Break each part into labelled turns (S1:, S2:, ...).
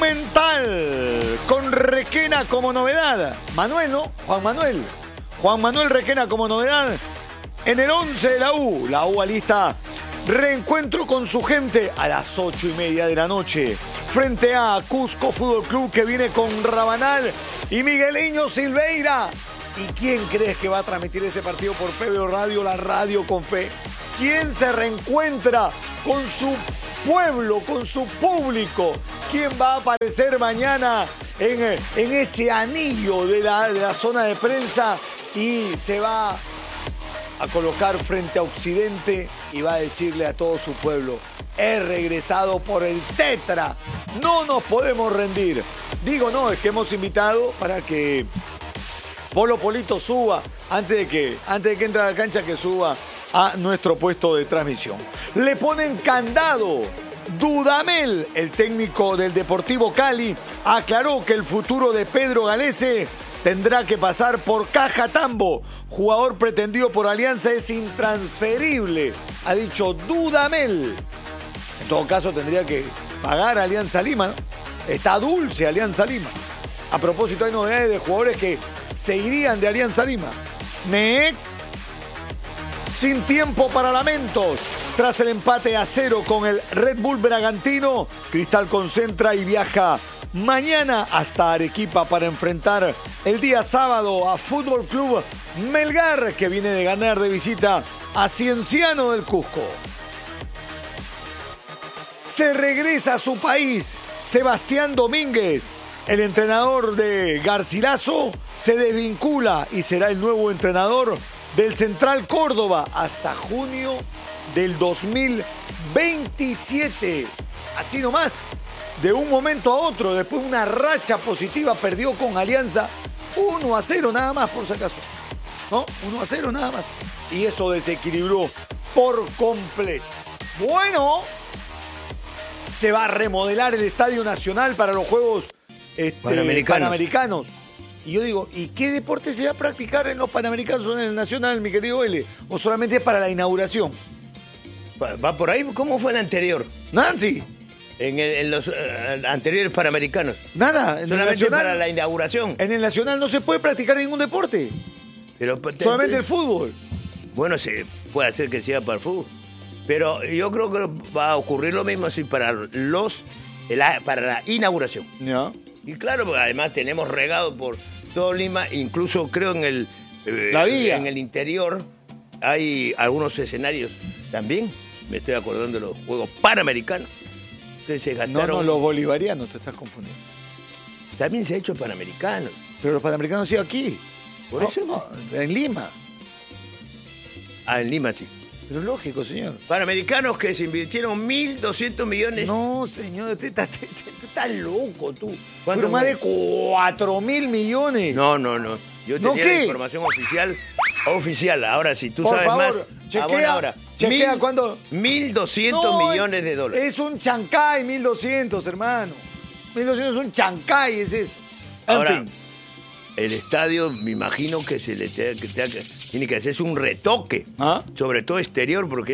S1: Monumental, con Requena como novedad. Manuel, ¿no? Juan Manuel. Juan Manuel Requena como novedad. En el 11 de la U alista reencuentro con su gente a las 8:30 de la noche. Frente a Cusco Fútbol Club, que viene con Rabanal y Migueliño Silveira. ¿Y quién crees que va a transmitir ese partido por PBO Radio, la radio con fe? ¿Quién se reencuentra con su pueblo, con su público? ¿Quién va a aparecer mañana en ese anillo de la zona de prensa y se va a colocar frente a Occidente y va a decirle a todo su pueblo: he regresado por el Tetra, no nos podemos rendir? Digo, no, es que hemos invitado para que Polo Polito suba, antes de que entre a la cancha, que suba a nuestro puesto de transmisión. Le ponen candado. Dudamel, el técnico del Deportivo Cali, aclaró que el futuro de Pedro Galese tendrá que pasar por Caja Tambo. Jugador pretendido por Alianza es intransferible, ha dicho Dudamel. En todo caso tendría que pagar a Alianza Lima, ¿no? Está dulce Alianza Lima. A propósito, hay novedades de jugadores que se irían de Alianza Lima. Next. Sin tiempo para lamentos. Tras el empate a 0 con el Red Bull Bragantino, Cristal concentra y viaja mañana hasta Arequipa para enfrentar el día sábado a Fútbol Club Melgar, que viene de ganar de visita a Cienciano del Cusco. Se regresa a su país Sebastián Domínguez. El entrenador de Garcilaso se desvincula y será el nuevo entrenador del Central Córdoba hasta junio del 2027. Así nomás, de un momento a otro, después de una racha positiva, perdió con Alianza 1-0 nada más, por si acaso. ¿No? 1-0 nada más. Y eso desequilibró por completo. Bueno, se va a remodelar el Estadio Nacional para los Juegos Panamericanos. Y yo digo, ¿y qué deporte se va a practicar en los Panamericanos o en el Nacional, mi querido L? ¿O solamente es para la inauguración?
S2: ¿Va por ahí? ¿Cómo fue el anterior?
S1: Nancy.
S2: En los anteriores Panamericanos.
S1: Nada.
S2: En solamente Nacional, para la inauguración.
S1: En el Nacional no se puede practicar ningún deporte. Pero solamente el fútbol.
S2: Bueno, se puede hacer que sea para el fútbol. Pero yo creo que va a ocurrir lo mismo así para la inauguración.
S1: Ya.
S2: Y claro, porque además tenemos regado por todo Lima, incluso creo en
S1: la vía.
S2: En el interior hay algunos escenarios también. Me estoy acordando de los Juegos Panamericanos. Que se gastaron.
S1: No, los bolivarianos, te estás confundiendo.
S2: También se ha hecho Panamericanos.
S1: Pero los Panamericanos han sido aquí.
S2: Por eso
S1: no, en Lima.
S2: Ah, en Lima sí.
S1: Pero lógico, señor.
S2: Panamericanos que se invirtieron 1.200 millones.
S1: No, señor, te estás loco tú.
S2: ¿Cuánto?
S1: Más de 4.000 millones.
S2: No. Yo tenía la información oficial. Ahora sí, tú sabes más.
S1: Chequea cuándo.
S2: 1.200 millones de dólares.
S1: Es un chancay, 1.200, hermano. 1.200 es un chancay, es eso.
S2: Ahora, en fin. El estadio, me imagino que tiene que hacerse un retoque, sobre todo exterior, porque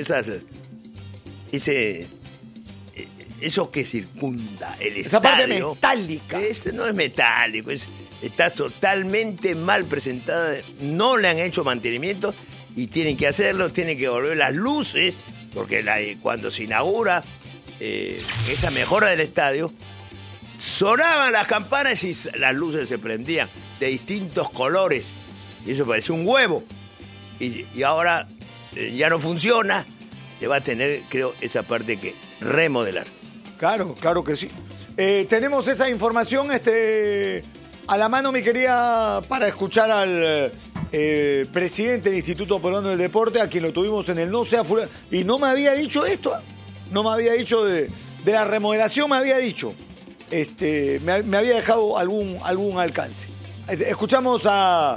S2: eso que circunda el
S1: esa
S2: estadio.
S1: Parte metálica.
S2: No es metálico, está totalmente mal presentada, no le han hecho mantenimiento y tienen que hacerlo, tienen que volver las luces, porque cuando se inaugura esa mejora del estadio, sonaban las campanas y las luces se prendían de distintos colores. Y eso parecía un huevo. Y ahora ya no funciona. Se va a tener, creo, esa parte que remodelar.
S1: Claro que sí. Tenemos esa información a la mano, mi querida, para escuchar al presidente del Instituto Peruano del Deporte, a quien lo tuvimos en el No Sea Fulano. Y no me había dicho esto. No me había dicho de la remodelación, me había dicho. Me había dejado algún alcance. Escuchamos a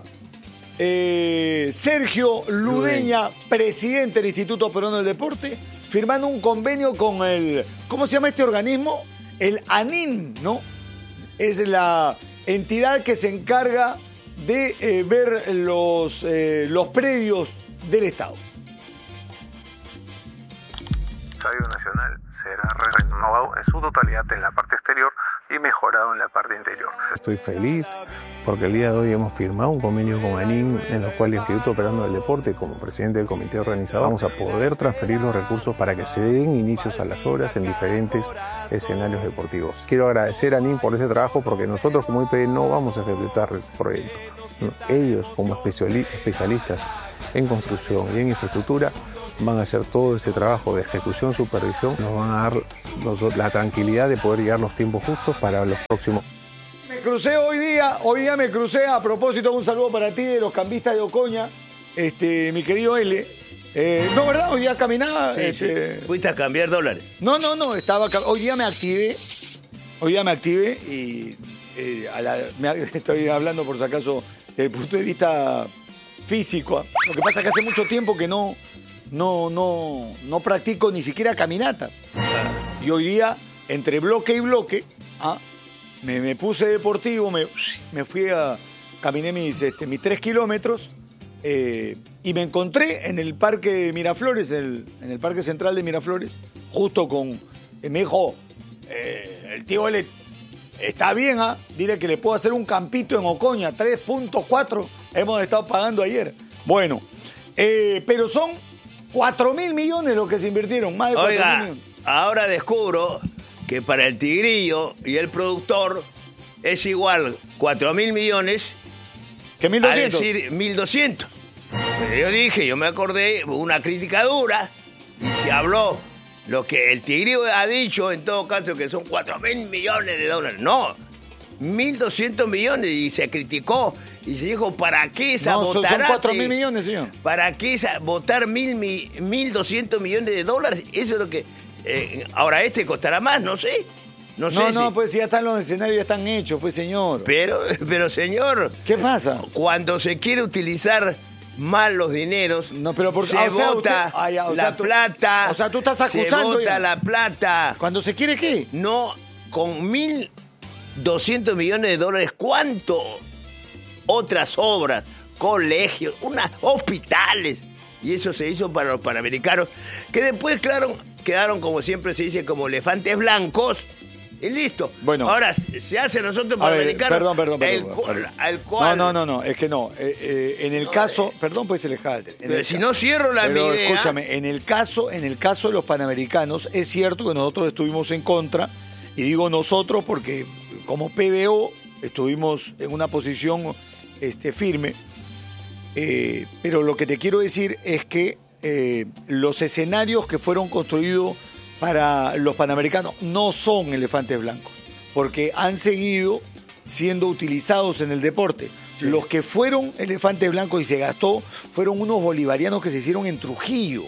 S1: Sergio Ludeña, presidente del Instituto Peruano del Deporte, firmando un convenio con ¿cómo se llama este organismo? El ANIN, ¿no? Es la entidad que se encarga de ver los predios del Estado.
S3: El Estadio Nacional será renovado en su totalidad en la parte exterior y y mejorado en la parte interior.
S4: Estoy feliz porque el día de hoy hemos firmado un convenio con ANIM en el cual el Instituto Operando del Deporte, como presidente del comité organizador, vamos a poder transferir los recursos para que se den inicios a las obras en diferentes escenarios deportivos. Quiero agradecer a ANIM por ese trabajo porque nosotros como IPD no vamos a ejecutar el proyecto. Ellos como especialistas en construcción y en infraestructura van a hacer todo ese trabajo de ejecución, supervisión, nos van a dar la tranquilidad de poder llegar los tiempos justos para los próximos.
S1: Me crucé hoy día me crucé, a propósito, un saludo para ti de los cambistas de Ocoña, mi querido L. No, ¿verdad? Hoy día caminaba.
S2: Sí, sí. ¿Fuiste a cambiar dólares?
S1: No, hoy día me activé y estoy hablando por si acaso desde el punto de vista físico. Lo que pasa es que hace mucho tiempo que no practico ni siquiera caminata. Y hoy día, entre bloque y bloque, me puse deportivo, me fui caminé mis 3 kilómetros y me encontré en el parque de Miraflores, en el parque central de Miraflores, justo con... me dijo, el tío L, está bien, dile que le puedo hacer un campito en Ocoña, 3.4 hemos estado pagando ayer. Bueno, pero son 4.000 millones lo que se invirtieron, más de 4.000 millones.
S2: Ahora descubro que para el Tigrillo y el productor es igual 4.000 millones
S1: que 1.200.
S2: A decir 1.200. Yo me acordé, una crítica dura, y se habló lo que el Tigrillo ha dicho, en todo caso, que son 4.000 millones de dólares. No, 1.200 millones, y se criticó. Y se dijo, ¿para qué esa botarate?
S1: Son 4.000 millones, señor.
S2: ¿Para qué votar 1.200 millones de dólares? Eso es lo que... ahora costará más, no sé. No,
S1: pues si ya están los escenarios, ya están hechos, pues, señor.
S2: Pero señor...
S1: ¿Qué pasa?
S2: Cuando se quiere utilizar mal los dineros,
S1: no, pero
S2: se vota la plata.
S1: O sea, tú estás acusando...
S2: Se vota la plata.
S1: ¿Cuando se quiere qué?
S2: No, con 1.200 millones de dólares, ¿cuánto...? Otras obras, colegios, hospitales. Y eso se hizo para los panamericanos, que después, claro, quedaron, como siempre se dice, como elefantes blancos. Y listo.
S1: Bueno.
S2: Ahora se hace a nosotros panamericanos.
S1: Perdón.
S2: Al cual...
S1: No, es que no. En el caso... Perdón, pues se le jala.
S2: Si no cierro mi idea...
S1: Escúchame, en el caso de los panamericanos, es cierto que nosotros estuvimos en contra, y digo nosotros porque como PBO estuvimos en una posición... firme, pero lo que te quiero decir es que los escenarios que fueron construidos para los panamericanos no son elefantes blancos, porque han seguido siendo utilizados en el deporte. Sí. Los que fueron elefantes blancos y se gastó fueron unos bolivarianos que se hicieron en Trujillo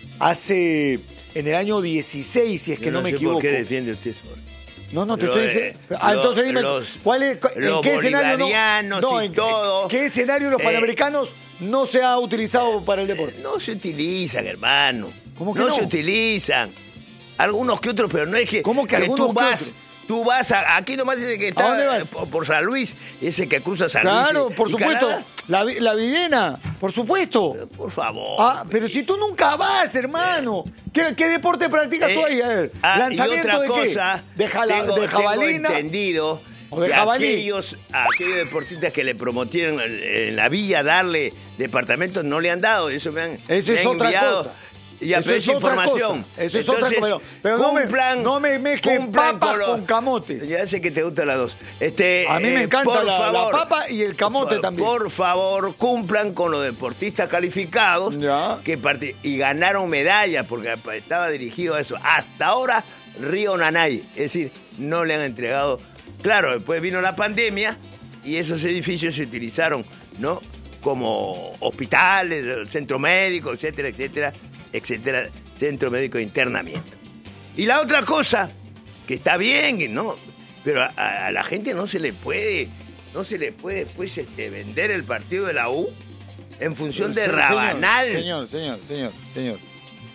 S1: en el año 16, si es que no me equivoco.
S2: ¿Por qué defiende usted eso?
S1: No, te estoy diciendo. Entonces dime, ¿en qué escenario
S2: todo?
S1: ¿Qué escenario los panamericanos no se ha utilizado para el deporte?
S2: No se utilizan, hermano.
S1: ¿Cómo que no?
S2: No se utilizan. Algunos que otros, pero no es que.
S1: ¿Cómo que algunos que otros?
S2: Tú vas aquí nomás ese que está por San Luis, ese que cruza San Luis.
S1: Claro, por supuesto. La Videna, por supuesto.
S2: Pero por favor.
S1: Pero si tú nunca vas, hermano. ¿Qué deporte practicas tú ahí? A ver, ¿lanzamiento
S2: y otra
S1: de
S2: cosa,
S1: qué? ¿De jabalina?
S2: Tengo entendido
S1: ¿O de jabalí?
S2: Aquellos deportistas que le prometieron en la villa darle departamentos no le han dado. Eso me han enviado.
S1: Cosa.
S2: Eso es información.
S1: Eso es otra cosa. Pero no me mezclen papas con camotes.
S2: Ya sé que te gustan las dos.
S1: A mí me encanta la papa y el camote también.
S2: Por favor, cumplan con los deportistas calificados y ganaron medallas, porque estaba dirigido a eso. Hasta ahora, Río Nanay. Es decir, no le han entregado. Claro, después vino la pandemia y esos edificios se utilizaron, ¿no? Como hospitales, centro médico, etcétera, centro médico de internamiento. Y la otra cosa, que está bien, ¿no? Pero a la gente no se le puede después vender el partido de la U en función de Rabanal.
S1: Señor.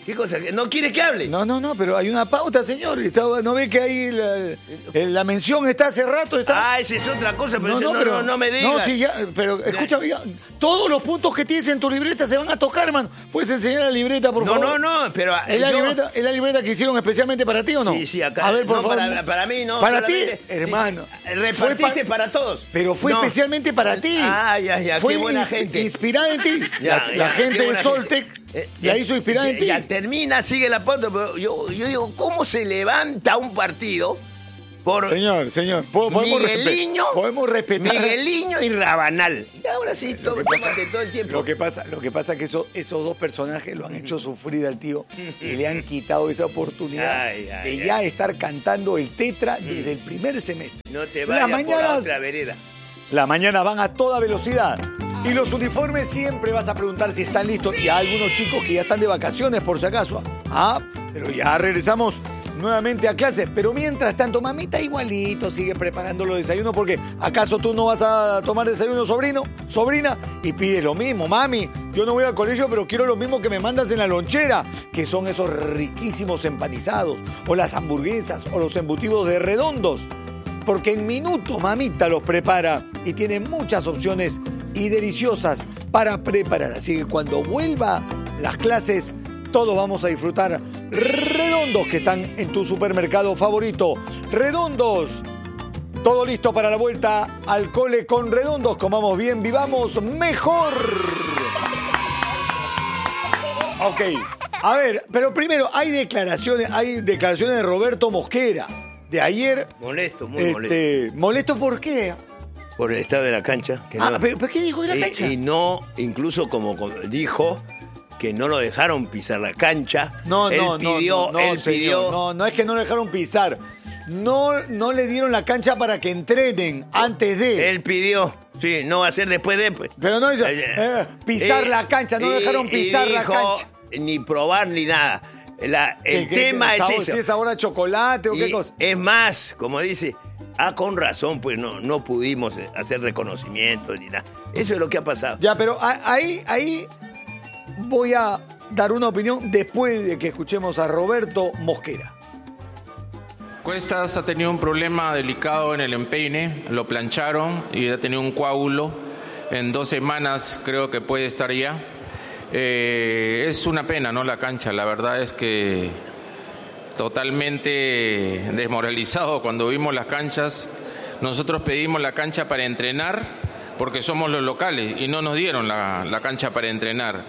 S2: ¿Qué cosa? ¿No quiere que hable?
S1: No, pero hay una pauta, señor. ¿No ve que ahí la mención está hace rato?
S2: Esa es otra cosa, pero no me digas.
S1: No, sí, ya, pero escúchame, todos los puntos que tienes en tu libreta se van a tocar, hermano. ¿Puedes enseñar la libreta, por favor?
S2: No, pero...
S1: ¿Es la libreta que hicieron especialmente para ti o no?
S2: Sí, acá.
S1: A ver, por favor.
S2: Para mí no.
S1: Para ti, hermano.
S2: Repartiste para todos.
S1: Pero fue especialmente para ti.
S2: Ya,
S1: fue
S2: qué buena gente.
S1: Inspirada en ti. La gente de Soltec la hizo inspirada en ti.
S2: Ya termina, sigue la pauta, pero yo digo, ¿cómo se levanta un partido por
S1: Señor, podemos respetar.
S2: Migueliño y Rabanal? Y ahora sí, tómate todo el tiempo.
S1: Lo que pasa es que esos dos personajes lo han hecho sufrir al tío y le han quitado esa oportunidad de ya estar cantando el tetra desde el primer semestre.
S2: No te vayas por la otra vereda.
S1: Las mañanas van a toda velocidad. Y los uniformes siempre vas a preguntar si están listos. Y hay algunos chicos que ya están de vacaciones, por si acaso. Pero ya regresamos nuevamente a clases. Pero mientras tanto, mamita igualito sigue preparando los desayunos. Porque ¿acaso tú no vas a tomar desayuno, sobrina? Y pides lo mismo, mami. Yo no voy al colegio, pero quiero lo mismo que me mandas en la lonchera. Que son esos riquísimos empanizados. O las hamburguesas, o los embutidos de Redondos. Porque en minutos mamita los prepara y tiene muchas opciones y deliciosas para preparar. Así que cuando vuelva las clases, todos vamos a disfrutar Redondos, que están en tu supermercado favorito. Redondos, todo listo para la vuelta al cole con Redondos. Comamos bien, vivamos mejor. Ok, a ver, pero primero hay declaraciones de Roberto Mosquera. De ayer.
S2: Molesto, muy molesto.
S1: ¿Molesto por qué?
S2: Por el estado de la cancha.
S1: ¿Pero qué dijo de la cancha?
S2: Y no, incluso como dijo que no lo dejaron pisar la cancha.
S1: No,
S2: él pidió.
S1: No es que no lo dejaron pisar. No le dieron la cancha para que entrenen antes de.
S2: Él pidió. Sí, no va a ser después de.
S1: Pero no hizo pisar la cancha, no dejaron pisar la cancha.
S2: Ni probar ni nada. El tema es eso.
S1: Si es ahora chocolate o qué cosa.
S2: Es más, como dice, con razón, pues no pudimos hacer reconocimiento ni nada. Eso es lo que ha pasado.
S1: Ya, pero ahí voy a dar una opinión después de que escuchemos a Roberto Mosquera.
S3: Cuestas ha tenido un problema delicado en el empeine, lo plancharon y ha tenido un coágulo. En 2 semanas creo que puede estar ya. Es una pena, ¿no? La cancha, la verdad es que totalmente desmoralizado cuando vimos las canchas. Nosotros pedimos la cancha para entrenar porque somos los locales y no nos dieron la cancha para entrenar.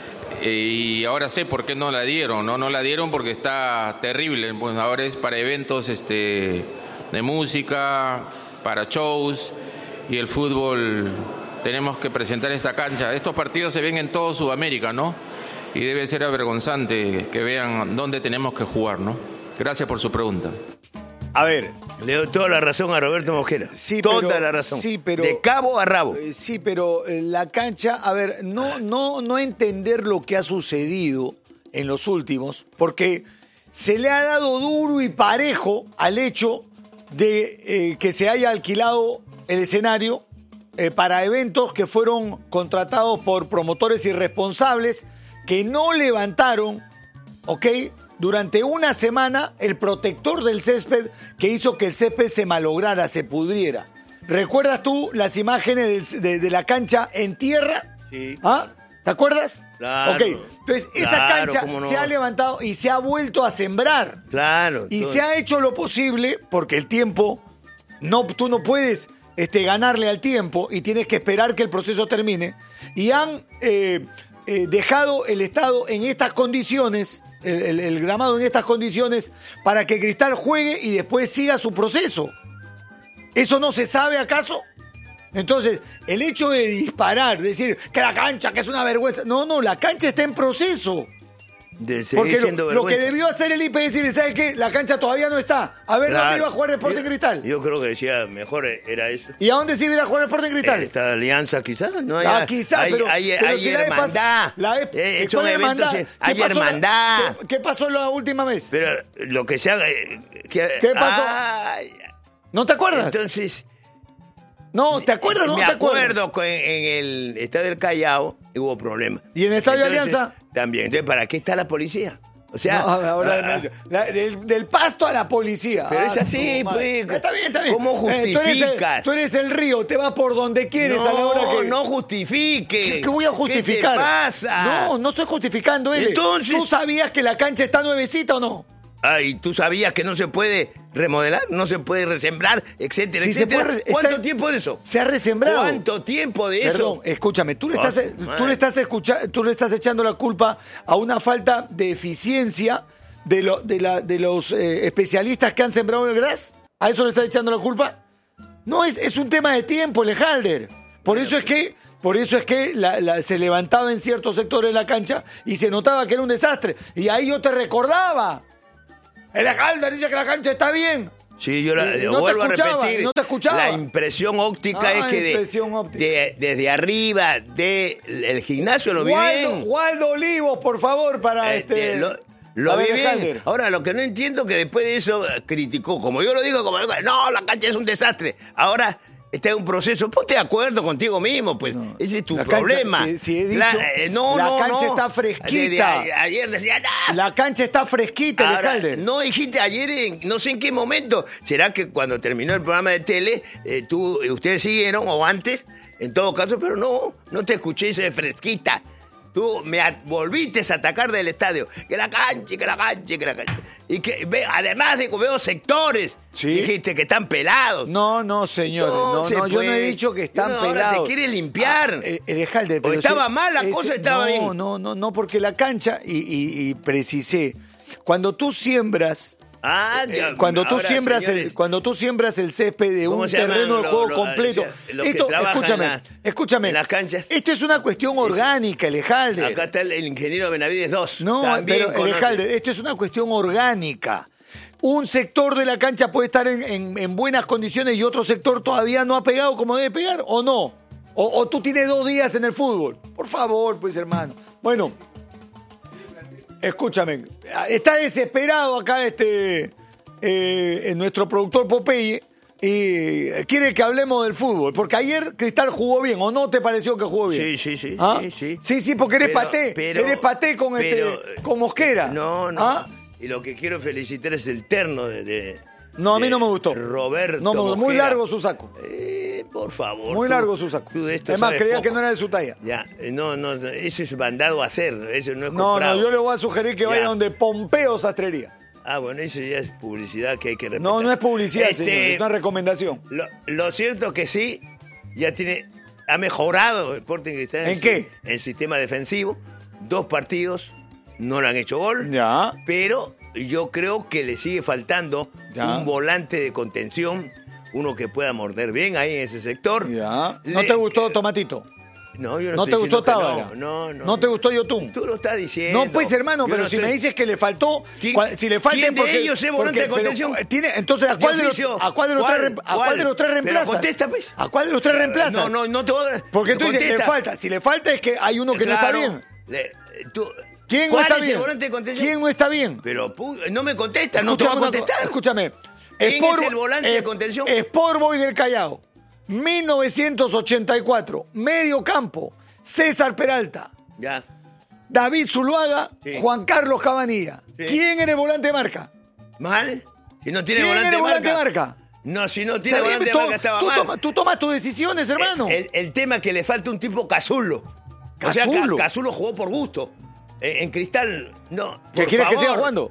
S3: Y ahora sé por qué no la dieron, no la dieron porque está terrible. Pues ahora es para eventos de música, para shows, y el fútbol. Tenemos que presentar esta cancha. Estos partidos se ven en todo Sudamérica, ¿no? Y debe ser avergonzante que vean dónde tenemos que jugar, ¿no? Gracias por su pregunta.
S1: A ver,
S2: le doy toda la razón a Roberto Mosquera.
S1: Sí,
S2: toda la razón.
S1: Sí, pero
S2: de cabo a rabo.
S1: Sí, pero la cancha, a ver, no entender lo que ha sucedido en los últimos, porque se le ha dado duro y parejo al hecho de que se haya alquilado el escenario para eventos que fueron contratados por promotores irresponsables que no levantaron, ¿ok?, durante una semana el protector del césped que hizo que el césped se malograra, se pudriera. ¿Recuerdas tú las imágenes de la cancha en tierra?
S2: Sí.
S1: ¿Te acuerdas?
S2: Claro.
S1: Ok, entonces esa cancha se ha levantado y se ha vuelto a sembrar.
S2: Claro.
S1: Y se ha hecho lo posible, porque el tiempo, tú no puedes ganarle al tiempo y tienes que esperar que el proceso termine. Y han dejado el estado en estas condiciones, el gramado en estas condiciones, para que Cristal juegue y después siga su proceso. ¿Eso no se sabe acaso? Entonces, el hecho de disparar, decir que la cancha, que es una vergüenza. No, la cancha está en proceso. Porque lo que debió hacer el IPS es decirle, ¿sabes qué? La cancha todavía no está. A ver, ¿dónde iba a jugar el Sporting Cristal?
S2: Yo creo que decía mejor era eso.
S1: ¿Y a dónde se iba a jugar el Sporting Cristal?
S2: Esta alianza quizás. No
S1: quizás, pero
S2: hay
S1: si
S2: hermandad.
S1: ¿Son hermandad?
S2: Hay hermandad.
S1: ¿Qué pasó la última vez?
S2: Pero lo que se haga...
S1: ¿Qué pasó? ¿No te acuerdas?
S2: Entonces...
S1: No, ¿te acuerdas o no te acuerdas?
S2: Me acuerdo que en el Estadio del Callao hubo problemas.
S1: ¿Y en el Estadio Alianza?
S2: También. Entonces, ¿para qué está la policía? O sea,
S1: No, ahora, del pasto a la policía.
S2: Pero es así, pues.
S1: Está bien, está bien.
S2: ¿Cómo justificas?
S1: Tú eres el río, te vas por donde quieres a la hora que...
S2: No justifique.
S1: ¿Qué voy a justificar?
S2: ¿Qué te pasa?
S1: No estoy justificando, L.
S2: Entonces...
S1: ¿Tú sabías que la cancha está nuevecita o no?
S2: ¿Y tú sabías que no se puede remodelar, no se puede resembrar, etcétera,
S1: Sí,
S2: etcétera?
S1: se puede,
S2: ¿Cuánto tiempo de eso?
S1: Se ha resembrado.
S2: ¿Cuánto tiempo de
S1: Perdón,
S2: eso?
S1: escúchame, tú le estás echando la culpa a una falta de eficiencia de los especialistas que han sembrado el gras. ¿A eso le estás echando la culpa? No, es un tema de tiempo, Lejalder. Por eso es que se levantaba en ciertos sectores de la cancha y se notaba que era un desastre. Y ahí yo te recordaba. El Lejalder dice que la cancha está bien.
S2: Sí, yo
S1: no
S2: vuelvo a
S1: escuchaba,
S2: repetir.
S1: no te escuchaba.
S2: La impresión óptica es que desde arriba del gimnasio lo vi bien.
S1: Waldo Olivos, por favor, para
S2: Lo vi bien.
S1: Lejalder.
S2: Ahora, lo que no entiendo que después de eso criticó, como yo lo digo, no, la cancha es un desastre. Ahora está en un proceso, ponte de acuerdo contigo mismo, pues. No, ese es tu problema.
S1: Cancha, si he dicho, la cancha está fresquita.
S2: Ayer decía, no.
S1: La cancha está fresquita, Lejalder.
S2: No dijiste ayer, no sé en qué momento. ¿Será que cuando terminó el programa de tele, ustedes siguieron, o antes, en todo caso, pero no te escuché ese fresquita. Tú me volviste a atacar del estadio. Que la cancha. Y que además de que veo sectores, ¿sí? Dijiste que están pelados.
S1: No, señores. Entonces, yo no he dicho que están pelados.
S2: Ahora te quiere limpiar.
S1: Lejalder,
S2: pero estaba mal la cosa, estaba bien.
S1: No, porque la cancha, y precisé, cuando tú siembras... Cuando tú siembras el césped de un terreno de juego completo. Esto, escúchame.
S2: En las canchas.
S1: Esto es una cuestión orgánica, Lejalder.
S2: Acá está el ingeniero Benavides 2.
S1: No, pero Lejalder, esto es una cuestión orgánica. Un sector de la cancha puede estar en buenas condiciones y otro sector todavía no ha pegado como debe pegar, ¿o no? O tú tienes 2 días en el fútbol. Por favor, pues, hermano. Bueno. Escúchame, está desesperado acá nuestro productor Popeye y quiere que hablemos del fútbol, porque ayer Cristal jugó bien, ¿o no te pareció que jugó bien?
S2: Sí.
S1: ¿Ah? Sí, porque eres paté con Mosquera.
S2: No. ¿Ah? Y lo que quiero felicitar es el terno
S1: No, a mí no me gustó.
S2: Roberto
S1: no me gustó. Muy largo su saco.
S2: Por favor.
S1: Muy largo su saco. Además, creía que no era de su talla.
S2: Ya, no, eso es mandado a hacer, eso no es comprado.
S1: No, yo le voy a sugerir que vaya donde Pompeo Sastrería.
S2: Bueno, eso ya es publicidad que hay que respetar.
S1: No es publicidad, señor, es una recomendación.
S2: Lo cierto es que sí, ha mejorado Sporting Cristal.
S1: ¿En qué?
S2: El sistema defensivo. 2 partidos, no le han hecho gol.
S1: Ya.
S2: Pero yo creo que le sigue faltando un volante de contención, uno que pueda morder bien ahí en ese sector.
S1: Ya. ¿No te gustó Tomatito?
S2: No, yo
S1: ¿No te gustó Tábara?
S2: No.
S1: ¿No te gustó Yotun?
S2: Tú lo estás diciendo.
S1: No, pues, hermano, pero si me dices que le faltó... Si le falta
S2: ¿Quién de ellos es volante de contención?
S1: Entonces, ¿a cuál de los 3 reemplazas?
S2: Contesta, pues.
S1: ¿A cuál de los 3 reemplazas?
S2: No te voy a...
S1: Porque tú dices, le falta. Si le falta es que hay uno que no está bien. ¿Quién no está bien? ¿Quién no está bien?
S2: Pero no me contesta, no te voy a contestar.
S1: Escúchame.
S2: ¿Quién es el volante de contención?
S1: Sport Boys del Callao. 1984. Medio campo. César Peralta.
S2: Ya.
S1: David Zuluaga. Sí. Juan Carlos Cabanilla. Sí. ¿Quién era el volante de marca?
S2: ¿Mal? Si no tiene
S1: ¿Quién
S2: volante
S1: era el volante de
S2: marca.
S1: marca?
S2: No, si no tiene volante de marca estaba mal.
S1: Tú tomas tus decisiones, hermano.
S2: El tema es que le falta un tipo Casulo.
S1: ¿Casulo?
S2: O sea, Casulo jugó por gusto. En Cristal, no.
S1: ¿Qué quieres que siga jugando?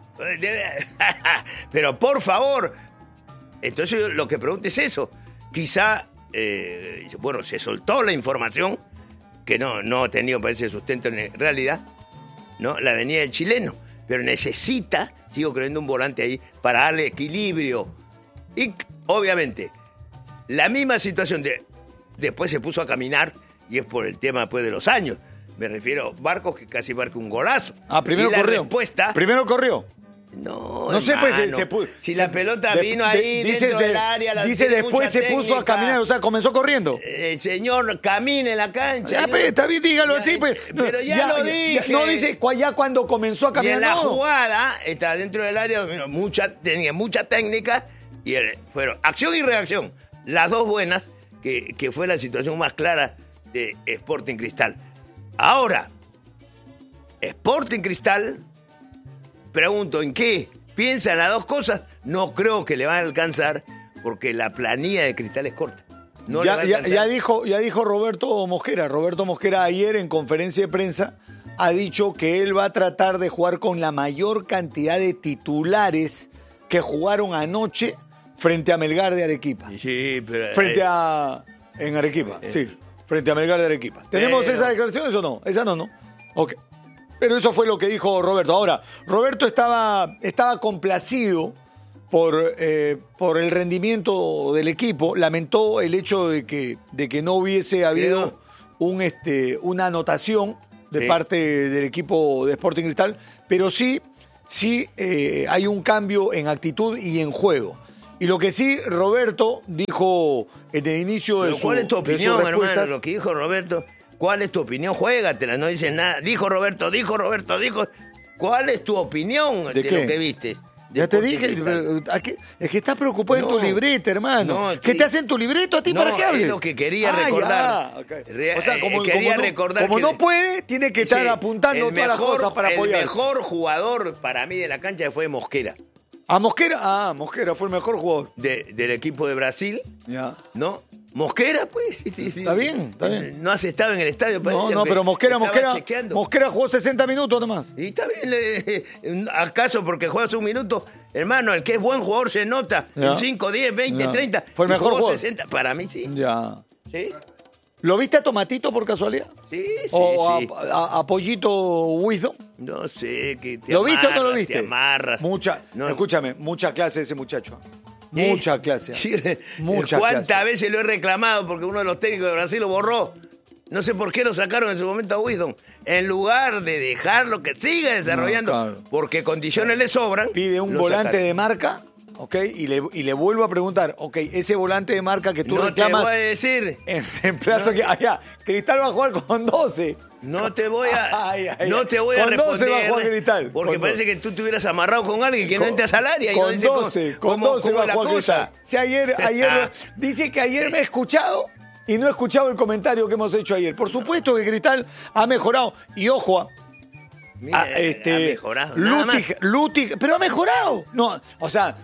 S2: Pero por favor. Entonces lo que pregunto es eso. Quizá, se soltó la información que no ha tenido, parece, sustento en realidad, ¿no? La venida del chileno. Pero necesita, sigo creyendo, un volante ahí para darle equilibrio. Y, obviamente, la misma situación después se puso a caminar, y es por el tema después de los años. Me refiero a Barcos, que casi marca un golazo.
S1: Primero corrió. Primero corrió.
S2: No
S1: sé, pues
S2: si la pelota vino ahí dentro del área.
S1: Dice después se puso a caminar, o sea, comenzó corriendo.
S2: Señor, camine en la cancha.
S1: Ya, pues, está bien, dígalo así, pues.
S2: Pero ya lo dije.
S1: No dice ya cuando comenzó a caminar.
S2: Y en la jugada, está dentro del área, tenía mucha técnica, y fueron acción y reacción. Las dos buenas, que fue la situación más clara de Sporting Cristal. Ahora, Sporting Cristal, pregunto, ¿en qué piensan las dos cosas? No creo que le van a alcanzar porque la planilla de Cristal es corta. No
S1: ya dijo Roberto Mosquera. Roberto Mosquera ayer en conferencia de prensa ha dicho que él va a tratar de jugar con la mayor cantidad de titulares que jugaron anoche frente a Melgar de Arequipa.
S2: Sí, pero...
S1: En Arequipa, sí. Frente a Melgar de Arequipa. ¿Tenemos esas declaraciones o no? Esa no. Ok. Pero eso fue lo que dijo Roberto. Ahora, Roberto estaba complacido por el rendimiento del equipo. Lamentó el hecho de que no hubiese habido una anotación de parte del equipo de Sporting Cristal, pero sí hay un cambio en actitud y en juego. Y lo que sí Roberto dijo en el inicio de su
S2: ¿cuál es tu opinión, hermano? Lo que dijo Roberto, ¿cuál es tu opinión? Juégatela, no dices nada. Dijo Roberto. ¿Cuál es tu opinión de lo que viste?
S1: Ya te dije, es que estás preocupado en tu libreta, hermano. ¿Qué te hacen tu libreto a ti para qué hables?
S2: Es lo que quería recordar.
S1: O sea, como no puede, tiene que estar apuntando todas las cosas para apoyar.
S2: El mejor jugador para mí de la cancha fue Mosquera.
S1: ¿A Mosquera? Mosquera fue el mejor jugador.
S2: Del equipo de Brasil.
S1: Ya.
S2: ¿No? Mosquera, pues. Sí.
S1: Está bien.
S2: No has estado en el estadio.
S1: No, pero Mosquera jugó 60 minutos nomás.
S2: Y está bien. ¿Acaso porque juegas un minuto? Hermano, el que es buen jugador se nota. Ya. En 5, 10, 20, ya. 30.
S1: Fue el mejor jugador.
S2: 60. Para mí sí.
S1: Ya.
S2: ¿Sí?
S1: ¿Lo viste a Tomatito por casualidad?
S2: Sí.
S1: ¿O a Pollito Wisdom?
S2: No sé.
S1: ¿Lo viste o no lo viste?
S2: Te amarras.
S1: Escúchame, mucha clase ese muchacho. Mucha clase.
S2: Sí, ¿Cuántas veces lo he reclamado? Porque uno de los técnicos de Brasil lo borró. No sé por qué lo sacaron en su momento a Wisdom. En lugar de dejarlo que siga desarrollando, claro. Porque condiciones le sobran.
S1: Pide un volante de marca, ¿ok? Y le vuelvo a preguntar, ¿ok? Ese volante de marca que tú reclamas...
S2: No te voy a decir.
S1: En reemplazo que... Cristal va a jugar con 12.
S2: No te voy a responder.
S1: Con 12 va a jugar Cristal.
S2: Porque parece que tú te hubieras amarrado con alguien que no entras al área.
S1: Con 12 va a jugar Cristal. Si ayer dice que ayer me he escuchado y no he escuchado el comentario que hemos hecho ayer. Por supuesto que Cristal ha mejorado. Y ojo,
S2: mira, ha mejorado.
S1: Lutig, pero ha mejorado. No, o sea,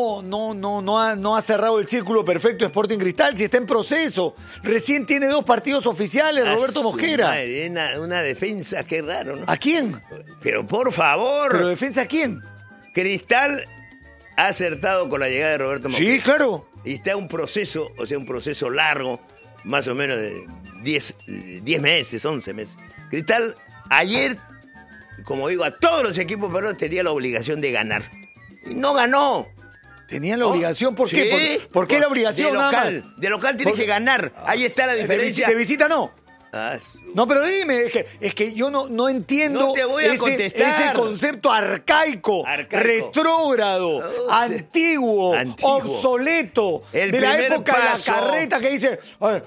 S1: no ha cerrado el círculo perfecto Sporting Cristal, si está en proceso. Recién tiene 2 partidos oficiales, Roberto Mosquera.
S2: Madre, una defensa, qué raro, ¿no?
S1: ¿A quién?
S2: Pero por favor.
S1: ¿Pero defensa a quién?
S2: Cristal ha acertado con la llegada de Roberto Mosquera.
S1: Sí, claro.
S2: Y está en un proceso largo, más o menos de 10 meses, 11 meses. Cristal ayer, como digo, a todos los equipos peruanos tenía la obligación de ganar. Y no ganó.
S1: Tenía la obligación, ¿por qué?
S2: Sí,
S1: ¿Por qué la obligación?
S2: De local tienes que ganar. Ahí está la diferencia.
S1: De visita no. No, pero dime, es que yo no entiendo
S2: no te voy a
S1: ese concepto arcaico, retrógrado, antiguo, obsoleto, de la época de la carreta que dice,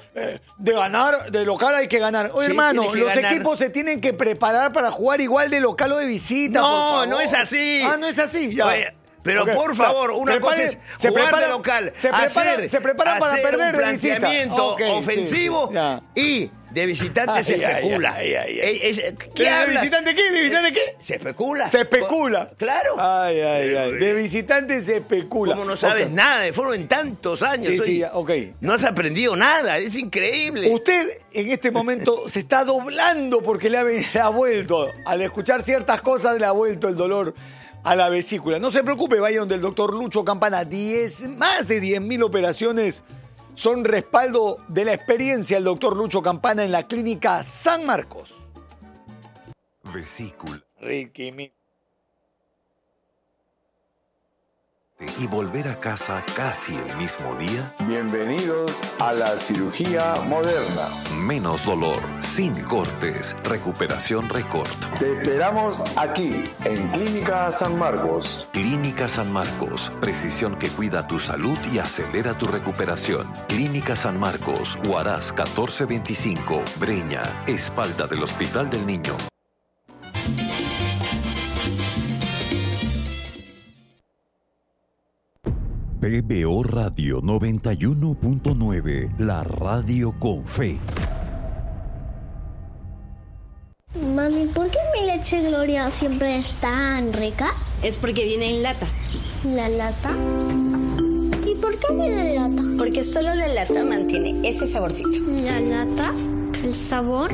S1: de ganar, de local hay que ganar. Oye, hermano, los equipos se tienen que preparar para jugar igual de local o de visita.
S2: No, no es así.
S1: No es así, ya.
S2: Oye, pero por favor, una cosa es jugar de local,
S1: se preparan para perder de visita.
S2: Un planteamiento ofensivo y de visitante se especula.
S1: ¿Qué hablas? ¿De visitante qué? ¿De visitante qué?
S2: Se especula.
S1: Se especula.
S2: Claro.
S1: De visitante se especula.
S2: ¿Cómo no sabes nada de fútbol en tantos años?
S1: Sí,
S2: No has aprendido nada, es increíble.
S1: Usted en este momento se está doblando porque le ha vuelto, al escuchar ciertas cosas, le ha vuelto el dolor a la vesícula. No se preocupe, vaya donde el doctor Lucho Campana. Más de 10.000 operaciones son respaldo de la experiencia del doctor Lucho Campana en la clínica San Marcos.
S5: Vesícula.
S1: Ricky.
S5: Y volver a casa casi el mismo día.
S6: Bienvenidos a la cirugía moderna.
S5: Menos dolor, sin cortes, recuperación récord.
S6: Te esperamos aquí, en Clínica San Marcos.
S5: Clínica San Marcos, precisión que cuida tu salud y acelera tu recuperación. Clínica San Marcos, Huaraz 1425, Breña, espalda del Hospital del Niño. PBO Radio 91.9, la radio con fe.
S7: Mami, ¿por qué mi leche Gloria siempre es tan rica?
S8: Es porque viene en lata.
S7: ¿La lata? ¿Y por qué viene en lata?
S8: Porque solo la lata mantiene ese saborcito.
S7: ¿La lata? ¿El sabor?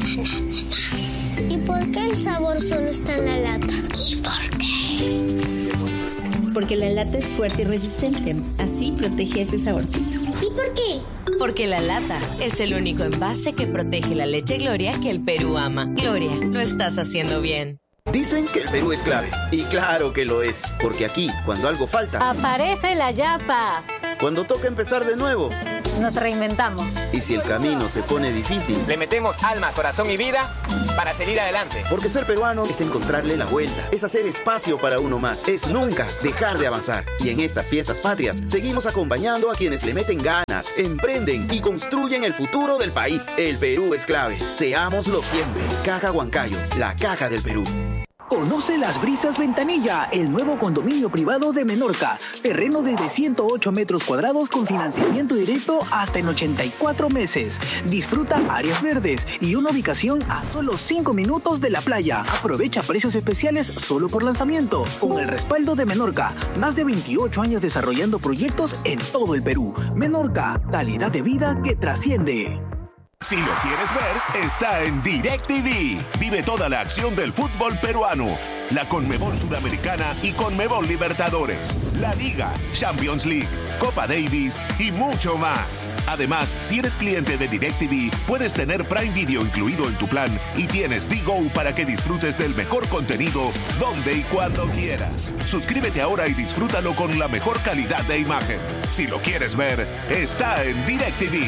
S7: ¿Y por qué el sabor solo está en la lata? ¿Y por qué?
S8: Porque la lata es fuerte y resistente. Así protege ese saborcito.
S7: ¿Y por qué?
S9: Porque la lata es el único envase que protege la leche Gloria que el Perú ama. Gloria, lo estás haciendo bien.
S10: Dicen que el Perú es clave. Y claro que lo es. Porque aquí, cuando algo falta...
S11: aparece la yapa.
S10: Cuando toca empezar de nuevo...
S11: nos reinventamos.
S10: Y si el camino se pone difícil...
S12: le metemos alma, corazón y vida para seguir adelante.
S10: Porque ser peruano es encontrarle la vuelta. Es hacer espacio para uno más. Es nunca dejar de avanzar. Y en estas fiestas patrias, seguimos acompañando a quienes le meten ganas, emprenden y construyen el futuro del país. El Perú es clave. Seámoslo siempre. Caja Huancayo, la caja del Perú.
S13: Conoce Las Brisas Ventanilla, el nuevo condominio privado de Menorca. Terreno desde 108 metros cuadrados con financiamiento directo hasta en 84 meses. Disfruta áreas verdes y una ubicación a solo 5 minutos de la playa. Aprovecha precios especiales solo por lanzamiento. Con el respaldo de Menorca, más de 28 años desarrollando proyectos en todo el Perú. Menorca, calidad de vida que trasciende.
S14: Si lo quieres ver, está en DirecTV. Vive toda la acción del fútbol peruano. La Conmebol Sudamericana y Conmebol Libertadores. La Liga, Champions League, Copa Davis y mucho más. Además, si eres cliente de DirecTV, puedes tener Prime Video incluido en tu plan y tienes D-Go para que disfrutes del mejor contenido donde y cuando quieras. Suscríbete ahora y disfrútalo con la mejor calidad de imagen. Si lo quieres ver, está en DirecTV.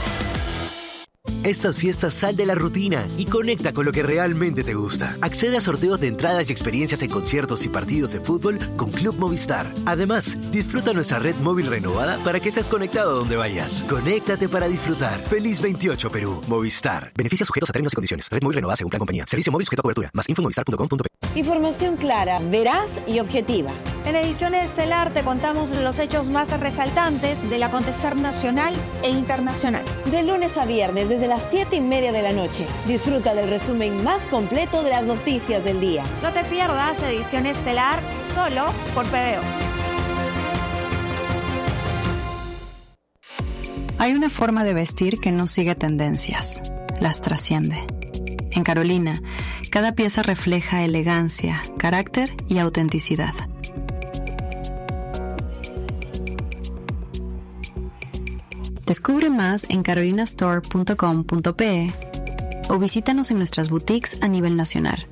S15: Estas fiestas sal de la rutina y conecta con lo que realmente te gusta. Accede a sorteos de entradas y experiencias en conciertos y partidos de fútbol con Club Movistar. Además, disfruta nuestra red móvil renovada para que estés conectado donde vayas. Conéctate para disfrutar. Feliz 28 Perú. Movistar. Beneficios sujetos a términos y condiciones. Red móvil renovada según plan compañía. Servicio móvil sujeto a cobertura. Más info en movistar.com.pe.
S16: Información clara, veraz y objetiva. En Ediciones Estelar te contamos los hechos más resaltantes del acontecer nacional e internacional. De lunes a viernes, desde las 7:30 de la noche. Disfruta del resumen más completo de las noticias del día. No te pierdas Edición Estelar solo por PBO.
S17: Hay una forma de vestir que no sigue tendencias, las trasciende. En Carolina, cada pieza refleja elegancia, carácter y autenticidad. Descubre más en carolinastore.com.pe o visítanos en nuestras boutiques a nivel nacional.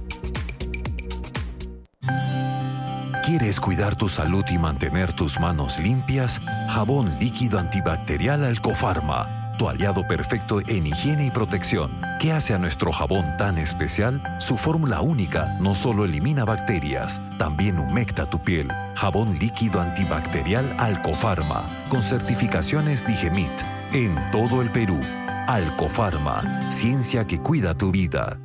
S5: ¿Quieres cuidar tu salud y mantener tus manos limpias? Jabón líquido antibacterial Alcofarma, tu aliado perfecto en higiene y protección. ¿Qué hace a nuestro jabón tan especial? Su fórmula única no solo elimina bacterias, también humecta tu piel. Jabón líquido antibacterial Alcofarma, con certificaciones Digemit, en todo el Perú. Alcofarma, ciencia que cuida tu vida.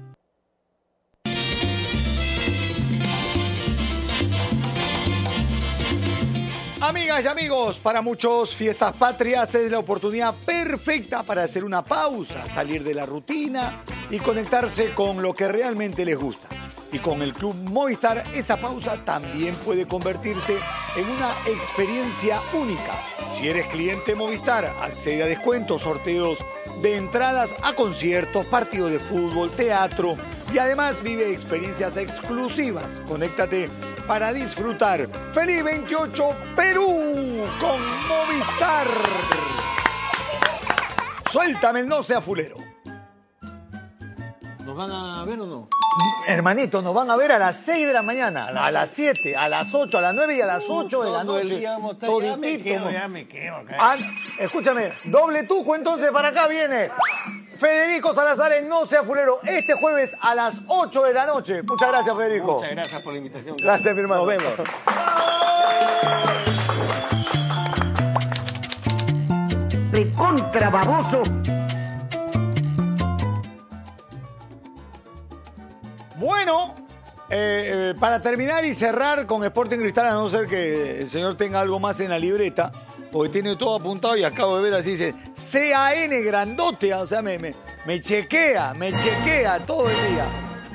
S1: Amigas y amigos, para muchos Fiestas Patrias es la oportunidad perfecta para hacer una pausa, salir de la rutina y conectarse con lo que realmente les gusta. Y con el Club Movistar, esa pausa también puede convertirse en una experiencia única. Si eres cliente Movistar, accede a descuentos, sorteos de entradas a conciertos, partidos de fútbol, teatro y además vive experiencias exclusivas. Conéctate para disfrutar. ¡Feliz 28 Perú con Movistar! Suéltame el no sea fulero.
S18: ¿Nos van a ver o no?
S1: Hermanito, nos van a ver a las 6 de la mañana, a las 7, a las 8, a las 9 y a las 8 de la noche.
S18: Ya me quedo acá.
S1: Escúchame, doble tuco entonces para acá viene Federico Salazar en No Sea Fulero este jueves a las 8 de la noche. Muchas gracias, Federico.
S18: Muchas gracias por la invitación.
S1: Gracias, mi hermano.
S18: Nos vemos.
S19: Recontra baboso.
S1: Bueno, para terminar y cerrar con Sporting Cristal, a no ser que el señor tenga algo más en la libreta, porque tiene todo apuntado y acabo de ver así, dice CAN grandote, o sea, me chequea todo el día.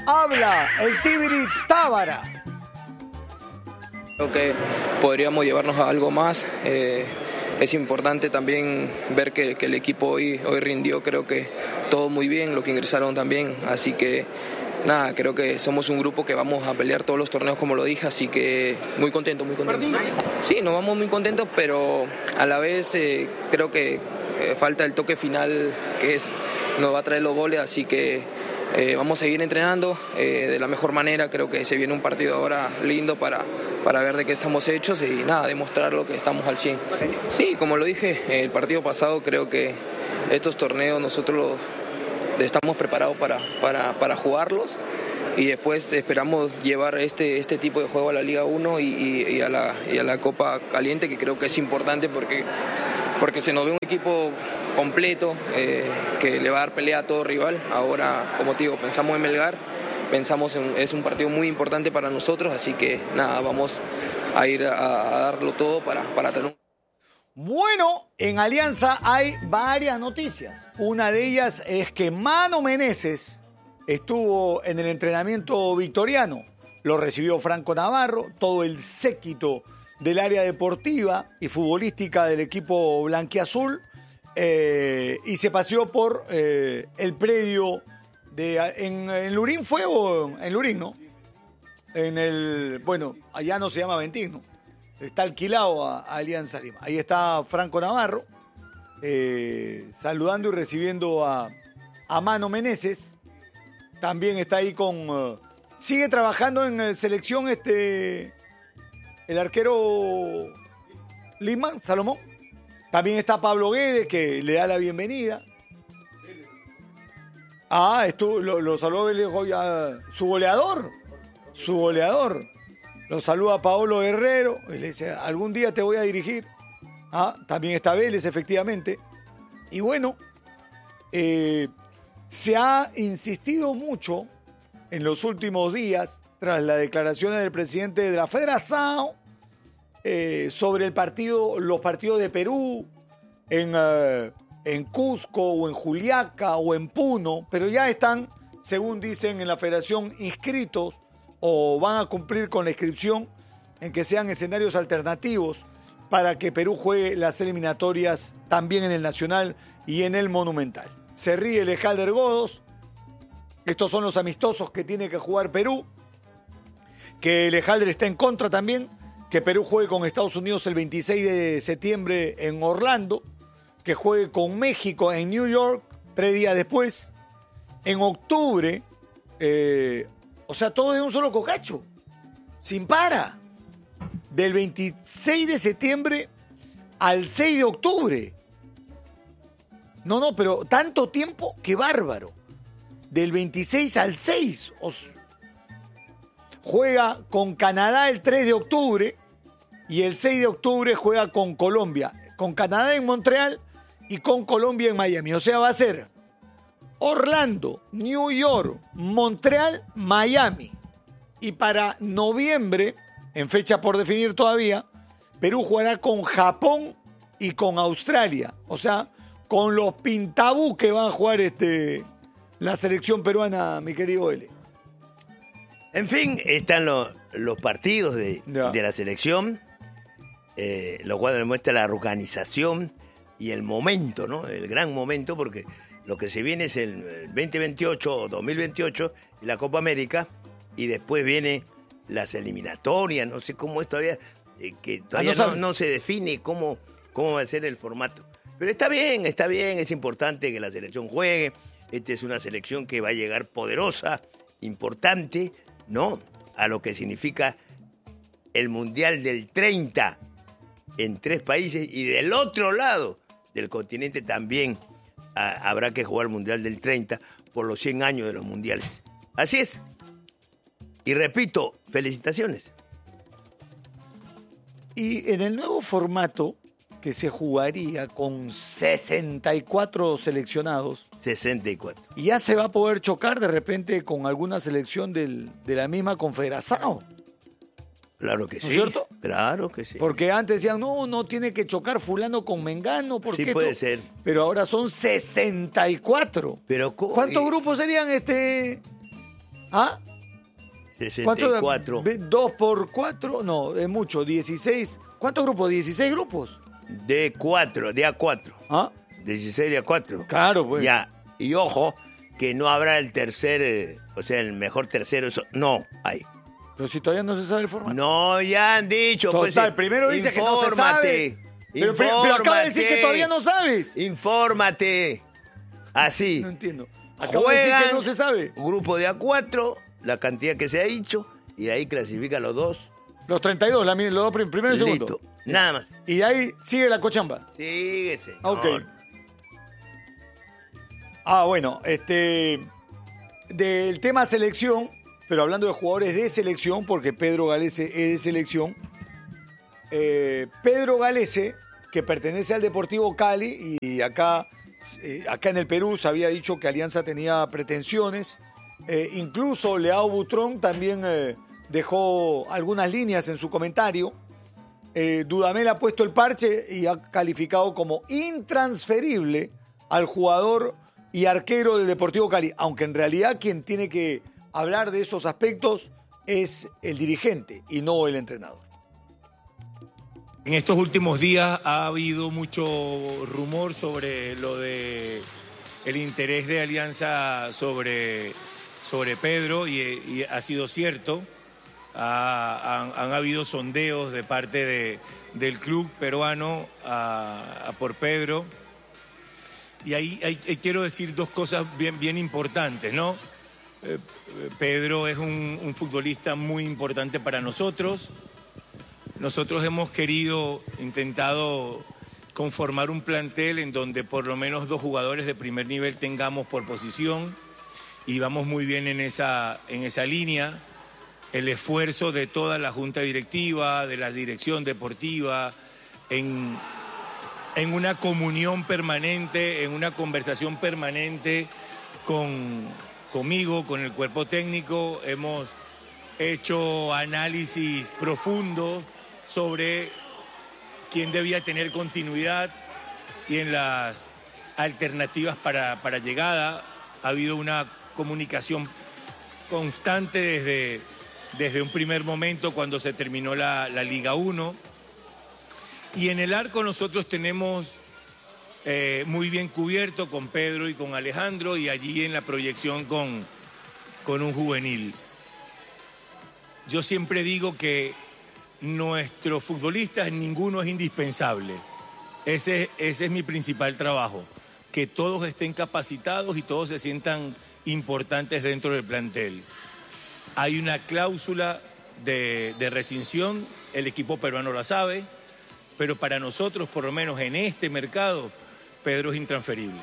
S1: Habla el Tibiri Tábara.
S19: Creo que podríamos llevarnos a algo más. Es importante también ver que el equipo hoy rindió, creo que todo muy bien, lo que ingresaron también, así que nada, creo que somos un grupo que vamos a pelear todos los torneos como lo dije, así que muy contento. Sí, nos vamos muy contentos, pero a la vez creo que falta el toque final que nos va a traer los goles, así que vamos a seguir entrenando de la mejor manera. Creo que se viene un partido ahora lindo para ver de qué estamos hechos y nada, demostrar lo que estamos al 100. Sí, como lo dije, el partido pasado creo que estos torneos nosotros estamos preparados para jugarlos y después esperamos llevar este tipo de juego a la Liga 1 y a la Copa Caliente, que creo que es importante porque se nos ve un equipo completo que le va a dar pelea a todo rival. Ahora, como te digo, pensamos en Melgar, es un partido muy importante para nosotros, así que nada, vamos a ir a darlo todo para tener un...
S1: Bueno, en Alianza hay varias noticias. Una de ellas es que Mano Meneses estuvo en el entrenamiento victoriano. Lo recibió Franco Navarro, todo el séquito del área deportiva y futbolística del equipo blanquiazul, y se paseó por el predio en Lurín. ¿Fue o en Lurín, no? Bueno, allá no se llama Ventín, ¿no? Está alquilado a Alianza Lima. Ahí está Franco Navarro, saludando y recibiendo a Mano Meneses. También está ahí sigue trabajando en selección el arquero Lima, Salomón. También está Pablo Guedes, que le da la bienvenida. Lo saludó su goleador. Lo saluda Paolo Guerrero y le dice, algún día te voy a dirigir. También está Vélez, efectivamente. Y bueno, se ha insistido mucho en los últimos días, tras las declaraciones del presidente de la Federación, sobre los partidos de Perú, en Cusco o en Juliaca o en Puno, pero ya están, según dicen en la Federación, inscritos o van a cumplir con la inscripción en que sean escenarios alternativos para que Perú juegue las eliminatorias también en el Nacional y en el Monumental. Se ríe Lejalder Godos. Estos son los amistosos que tiene que jugar Perú, que Lejalder está en contra también, que Perú juegue con Estados Unidos el 26 de septiembre en Orlando, que juegue con México en New York 3 días después, en octubre, o sea, todo de un solo cocacho, sin para, del 26 de septiembre al 6 de octubre. No, pero tanto tiempo, qué bárbaro. Del 26 al 6. Juega con Canadá el 3 de octubre y el 6 de octubre juega con Colombia. Con Canadá en Montreal y con Colombia en Miami. O sea, va a ser Orlando, New York, Montreal, Miami. Y para noviembre, en fecha por definir todavía, Perú jugará con Japón y con Australia. O sea, con los pintabú que van a jugar la selección peruana, mi querido L.
S2: En fin, están los partidos de la selección, lo cual demuestra la organización y el momento, ¿no? El gran momento, porque lo que se viene es el 2028 o 2028, la Copa América, y después viene las eliminatorias, no sé cómo es todavía, que todavía no se define cómo va a ser el formato. Pero está bien, es importante que la selección juegue. Esta es una selección que va a llegar poderosa, importante, ¿no? A lo que significa el Mundial del 30 en 3 países, y del otro lado del continente también habrá que jugar el Mundial del 30 por los 100 años de los mundiales. Así es. Y repito, felicitaciones.
S1: Y en el nuevo formato que se jugaría con 64 seleccionados.
S2: 64.
S1: Y ya se va a poder chocar de repente con alguna selección de la misma confederación.
S2: Claro que sí.
S1: ¿No es cierto?
S2: Claro que sí.
S1: Porque antes decían, no tiene que chocar fulano con mengano. ¿Por
S2: sí,
S1: qué
S2: puede ser.
S1: Pero ahora son 64.
S2: Pero,
S1: ¿cuántos grupos serían ¿Ah?
S2: 64.
S1: 2 por 4, no, es mucho, 16. ¿Cuántos grupos? 16 grupos.
S2: De A4.
S1: ¿Ah?
S2: 16 de A4.
S1: Claro, pues.
S2: Ya, y ojo, que no habrá el tercer, o sea, el mejor tercero, eso no hay.
S1: Pero si todavía no se sabe el formato.
S2: No, ya han dicho.
S1: Total,
S2: pues,
S1: primero dice que no se sabe. Pero acaba de decir que todavía no sabes.
S2: Infórmate. Así.
S1: No entiendo. Acabo de decir que no se sabe.
S2: Grupo de A4, la cantidad que se ha dicho, y de ahí clasifican los dos.
S1: Los 32, los dos primero y segundo.
S2: Listo, nada más.
S1: Y de ahí sigue la cochamba.
S2: Síguese.
S1: Ok. Bueno, del tema selección, pero hablando de jugadores de selección, porque Pedro Galese es de selección. Pedro Galese, que pertenece al Deportivo Cali, y acá en el Perú se había dicho que Alianza tenía pretensiones. Incluso Leao Butrón también dejó algunas líneas en su comentario. Dudamel ha puesto el parche y ha calificado como intransferible al jugador y arquero del Deportivo Cali, aunque en realidad quien tiene que hablar de esos aspectos es el dirigente y no el entrenador.
S20: En estos últimos días ha habido mucho rumor sobre lo de el interés de Alianza sobre Pedro y ha sido cierto. Han habido sondeos de parte del club peruano por Pedro. Y ahí quiero decir dos cosas bien importantes, ¿no? Pedro es un futbolista muy importante para nosotros. Nosotros hemos intentado conformar un plantel en donde por lo menos 2 jugadores de primer nivel tengamos por posición y vamos muy bien en esa línea. El esfuerzo de toda la junta directiva, de la dirección deportiva, en una comunión permanente, en una conversación permanente conmigo, con el cuerpo técnico. Hemos hecho análisis profundos sobre quién debía tener continuidad y en las alternativas para llegada. Ha habido una comunicación constante desde un primer momento cuando se terminó la Liga 1. Y en el arco nosotros tenemos muy bien cubierto con Pedro y con Alejandro, y allí en la proyección con un juvenil. Yo siempre digo que nuestros futbolistas, ninguno es indispensable. Ese es mi principal trabajo, que todos estén capacitados y todos se sientan importantes dentro del plantel. Hay una cláusula de rescisión, el equipo peruano la sabe, pero para nosotros, por lo menos en este mercado, Pedro es intransferible.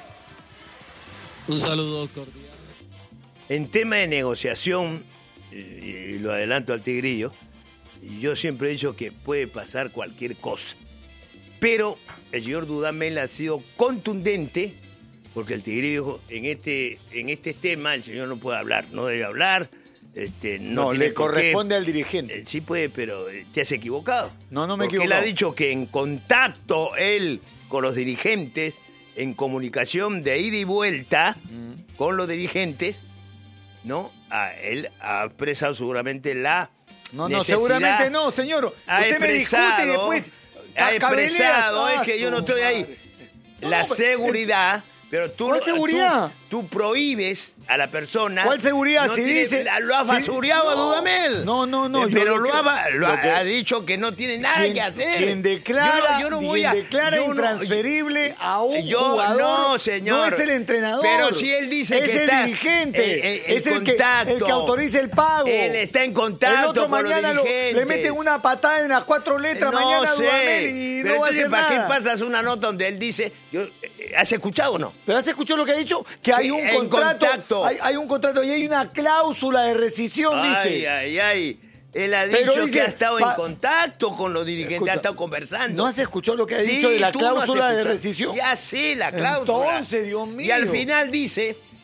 S21: Un saludo cordial.
S2: En tema de negociación, y lo adelanto al Tigrillo, yo siempre he dicho que puede pasar cualquier cosa. Pero el señor Dudamel ha sido contundente, porque el Tigrillo en este tema el señor no puede hablar, no debe hablar. No
S1: le corresponde al dirigente.
S2: Sí puede, pero te has equivocado.
S1: No me he
S2: porque
S1: equivocado.
S2: Él ha dicho que en contacto él con los dirigentes, en comunicación de ida y vuelta con los dirigentes, ¿no? Él ha expresado seguramente la necesidad.
S1: Seguramente no, señor. Usted me discute y después
S2: ha expresado, es que yo no estoy ahí. La seguridad. Pero tú,
S1: ¿cuál seguridad?
S2: Tú prohíbes a la persona.
S1: ¿Cuál seguridad?
S2: No
S1: si dice,
S2: lo ha basureado a Dudamel.
S1: No.
S2: Pero ha dicho que no tiene nada que hacer.
S1: Quien declara, intransferible a un jugador
S2: no, señor.
S1: No es el entrenador.
S2: Pero si él dice
S1: es
S2: que
S1: el dirigente. Es el que autoriza el pago.
S2: Él está en contacto.
S1: El otro
S2: con
S1: mañana
S2: los dirigentes.
S1: le meten una patada en las 4 letras mañana a Dudamel y
S2: pero
S1: no va a hacer
S2: ¿para
S1: nada?
S2: qué pasas una nota donde él dice... ¿Has escuchado o no?
S1: ¿Pero has escuchado lo que ha dicho? Que hay un contrato. Hay un contrato y hay una cláusula de rescisión, dice.
S2: Ay. Él ha dicho que ha estado en contacto con los dirigentes, ha estado conversando.
S1: ¿No has escuchado lo que ha dicho de la cláusula de rescisión?
S2: Ya sé, la cláusula.
S1: Entonces, Dios mío.
S2: Y al final dice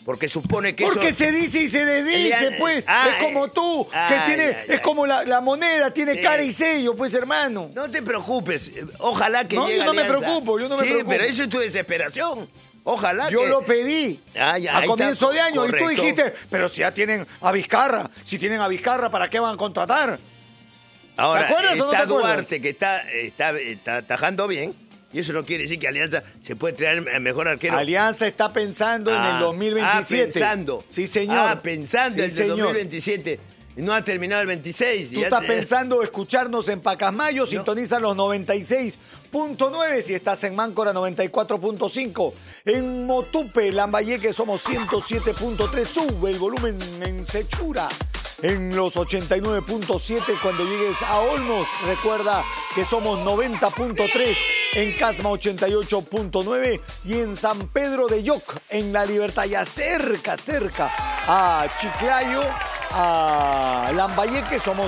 S2: Porque supone que
S1: Porque
S2: eso...
S1: se dice y se desdice, pues. Es como tú, es como la moneda, tiene cara y sello, pues, hermano.
S2: No te preocupes. Ojalá que llegue
S1: yo no me
S2: Alianza.
S1: preocupo, yo no me preocupo.
S2: Pero eso es tu desesperación. Ojalá
S1: Yo
S2: que...
S1: lo pedí a comienzo de año
S2: correcto.
S1: y tú dijiste, pero si ya tienen a Vizcarra, ¿para qué van a contratar?
S2: Ahora,
S1: ¿te acuerdas o no te
S2: está
S1: acuerdas?
S2: Duarte que está atajando bien, y eso no quiere decir que Alianza se puede traer el mejor arquero.
S1: Alianza está pensando en el 2027.
S2: Pensando.
S1: Sí, señor.
S2: Pensando
S1: Sí,
S2: en el
S1: señor.
S2: 2027. No ha terminado el 26.
S1: Tú estás pensando escucharnos en Pacasmayo, sintoniza los 96.9, si estás en Máncora 94.5, en Motupe, Lambayeque somos 107.3, sube el volumen en Sechura. En los 89.7 cuando llegues a Olmos, recuerda que somos 90.3, en Casma 88.9 y en San Pedro de Yoc, en La Libertad, ya cerca a Chiclayo, a Lambayeque somos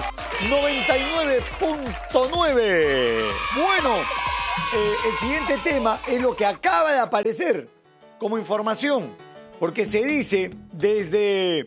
S1: 99.9. Bueno, el siguiente tema es lo que acaba de aparecer como información, porque se dice desde